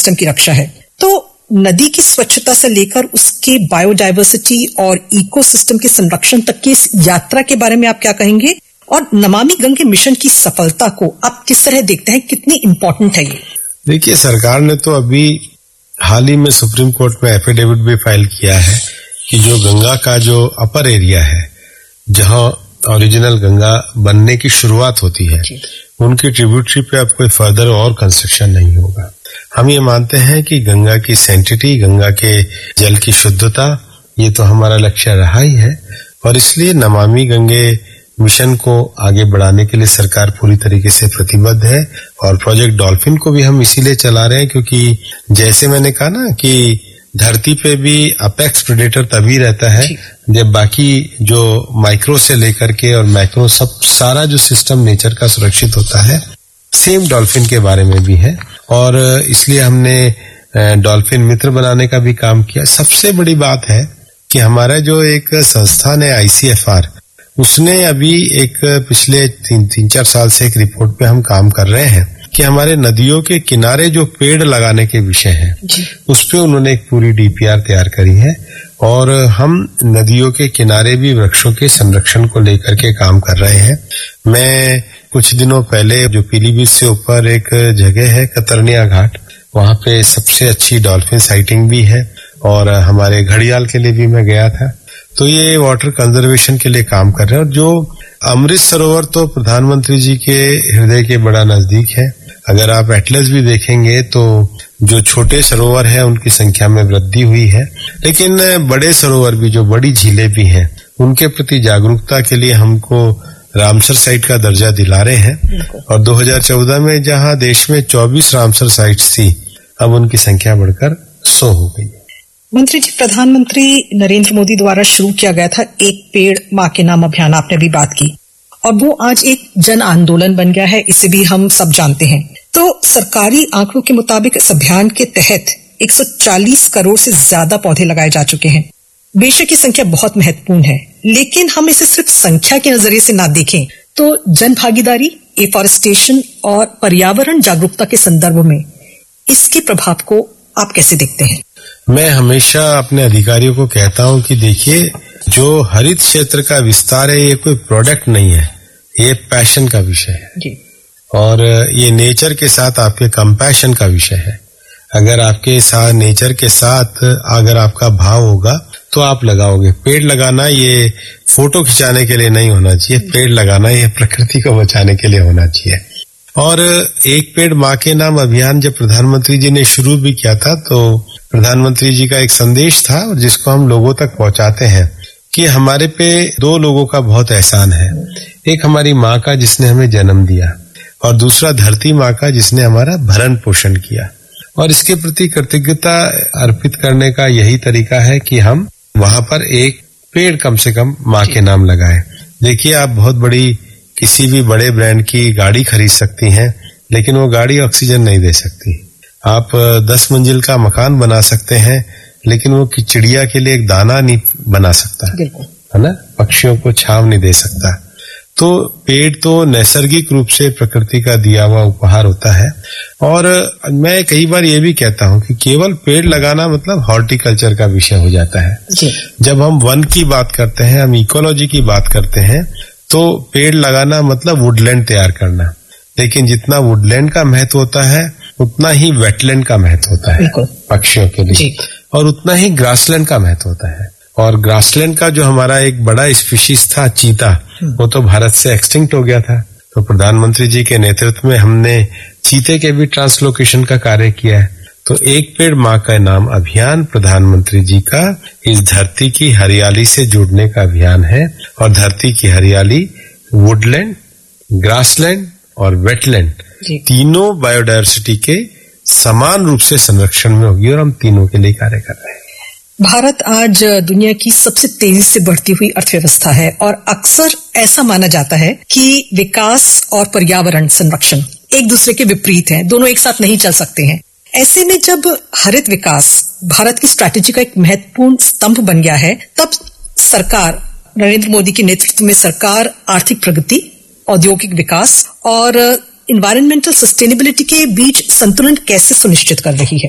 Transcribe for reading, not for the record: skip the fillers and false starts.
Ecosystem की रक्षा है। तो नदी की स्वच्छता से लेकर उसके बायोडायवर्सिटी और इकोसिस्टम के संरक्षण तक की इस यात्रा के बारे में आप क्या कहेंगे? और नमामि गंगे मिशन की सफलता को आप किस तरह देखते हैं, कितनी इंपॉर्टेंट है ये? देखिए, सरकार ने तो अभी हाल ही में सुप्रीम कोर्ट में एफिडेविट भी फाइल किया है कि जो गंगा का जो अपर एरिया है, जहां ओरिजिनल गंगा बनने की शुरुआत होती है, उनकी ट्रिब्यूटरी पे अब कोई फर्दर और कंस्ट्रक्शन नहीं होगा। हम ये मानते हैं कि गंगा की सैंक्टिटी, गंगा के जल की शुद्धता, ये तो हमारा लक्ष्य रहा ही है और इसलिए नमामि गंगे मिशन को आगे बढ़ाने के लिए सरकार पूरी तरीके से प्रतिबद्ध है। और प्रोजेक्ट डॉल्फिन को भी हम इसीलिए चला रहे हैं क्योंकि जैसे मैंने कहा ना कि धरती पे भी अपेक्स प्रेडेटर तभी रहता है जब बाकी जो माइक्रो से लेकर के और मैक्रो सब सारा जो सिस्टम नेचर का सुरक्षित होता है। सेम डॉल्फिन के बारे में भी है और इसलिए हमने डॉल्फिन मित्र बनाने का भी काम किया। सबसे बड़ी बात है कि हमारा जो एक संस्थान है ICFR, उसने अभी एक पिछले 3-4 साल से एक रिपोर्ट पे हम काम कर रहे हैं कि हमारे नदियों के किनारे जो पेड़ लगाने के विषय है, उस पे उन्होंने एक पूरी DPR तैयार करी है और हम नदियों के किनारे भी वृक्षों के संरक्षण को लेकर के काम कर रहे हैं। मैं कुछ दिनों पहले जो पीलीभीत से ऊपर एक जगह है कतरनिया घाट, वहां पे सबसे अच्छी डॉल्फिन साइटिंग भी है और हमारे घड़ियाल के लिए भी मैं गया था। तो ये वाटर कंजर्वेशन के लिए काम कर रहे हैं और जो अमृत सरोवर तो प्रधानमंत्री जी के हृदय के बड़ा नजदीक है। अगर आप एटलस भी देखेंगे तो जो छोटे सरोवर हैं उनकी संख्या में वृद्धि हुई है, लेकिन बड़े सरोवर भी, जो बड़ी झीलें भी हैं, उनके प्रति जागरूकता के लिए हमको रामसर साइट का दर्जा दिला रहे हैं और 2014 में जहां देश में 24 रामसर साइट्स थी, अब उनकी संख्या बढ़कर 100 हो गई है। मंत्री जी, प्रधानमंत्री नरेंद्र मोदी द्वारा शुरू किया गया था एक पेड़ माँ के नाम अभियान, आपने भी बात की, और वो आज एक जन आंदोलन बन गया है, इसे भी हम सब जानते हैं। तो सरकारी आंकड़ों के मुताबिक इस अभियान के तहत 140 करोड़ से ज्यादा पौधे लगाए जा चुके हैं। बेशक ये संख्या बहुत महत्वपूर्ण है, लेकिन हम इसे सिर्फ संख्या के नजरिए से ना देखें तो जन भागीदारी, एफॉरेस्टेशन और पर्यावरण जागरूकता के संदर्भ में इसके प्रभाव को आप कैसे देखते हैं? मैं हमेशा अपने अधिकारियों को कहता हूं कि देखिए, जो हरित क्षेत्र का विस्तार है ये कोई प्रोडक्ट नहीं है, ये पैशन का विषय है जी। और ये नेचर के साथ आपके कंपैशन का विषय है। अगर आपके साथ नेचर के साथ अगर आपका भाव होगा तो आप लगाओगे। पेड़ लगाना ये फोटो खिंचाने के लिए नहीं होना चाहिए, पेड़ लगाना ये प्रकृति को बचाने के लिए होना चाहिए। और एक पेड़ माँ के नाम अभियान जब प्रधानमंत्री जी ने शुरू भी किया था तो प्रधानमंत्री जी का एक संदेश था जिसको हम लोगों तक पहुंचाते हैं कि हमारे पे 2 लोगों का बहुत एहसान है। एक हमारी माँ का जिसने हमें जन्म दिया और दूसरा धरती माँ का जिसने हमारा भरण पोषण किया। और इसके प्रति कृतज्ञता अर्पित करने का यही तरीका है कि हम वहां पर एक पेड़ कम से कम माँ के नाम लगाएं। देखिए, आप बहुत बड़ी किसी भी बड़े ब्रांड की गाड़ी खरीद सकती हैं, लेकिन वो गाड़ी ऑक्सीजन नहीं दे सकती। आप 10 मंजिल का मकान बना सकते हैं, लेकिन वो चिड़िया के लिए एक दाना नहीं बना सकता, है ना, पक्षियों को छांव नहीं दे सकता। तो पेड़ तो नैसर्गिक रूप से प्रकृति का दिया हुआ उपहार होता है। और मैं कई बार ये भी कहता हूँ कि केवल पेड़ लगाना मतलब हॉर्टिकल्चर का विषय हो जाता है जी। जब हम वन की बात करते हैं, हम इकोलॉजी की बात करते हैं, तो पेड़ लगाना मतलब वुडलैंड तैयार करना। लेकिन जितना वुडलैंड का महत्व होता है उतना ही वेटलैंड का महत्व होता है पक्षियों के लिए, और उतना ही ग्रासलैंड का महत्व होता है। और ग्रासलैंड का जो हमारा एक बड़ा स्पीशीज था चीता, वो तो भारत से एक्सटिंक्ट हो गया था। तो प्रधानमंत्री जी के नेतृत्व में हमने चीते के भी ट्रांसलोकेशन का कार्य किया है। तो एक पेड़ माँ का नाम अभियान प्रधानमंत्री जी का इस धरती की हरियाली से जुड़ने का अभियान है। और धरती की हरियाली वुडलैंड, ग्रासलैंड और वेटलैंड तीनों बायोडायवर्सिटी के समान रूप से संरक्षण में होगी और हम तीनों के लिए कार्य कर रहे हैं। भारत आज दुनिया की सबसे तेजी से बढ़ती हुई अर्थव्यवस्था है और अक्सर ऐसा माना जाता है कि विकास और पर्यावरण संरक्षण एक दूसरे के विपरीत हैं, दोनों एक साथ नहीं चल सकते हैं। ऐसे में जब हरित विकास भारत की स्ट्रैटेजी का एक महत्वपूर्ण स्तंभ बन गया है, तब सरकार, नरेंद्र मोदी के नेतृत्व में सरकार आर्थिक प्रगति, औद्योगिक विकास और एनवायरमेंटल सस्टेनेबिलिटी के बीच संतुलन कैसे सुनिश्चित कर रही है?